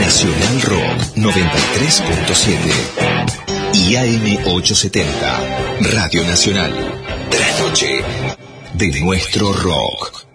Nacional Rock 93.7 y AM870, Radio Nacional. Trasnoche de nuestro rock.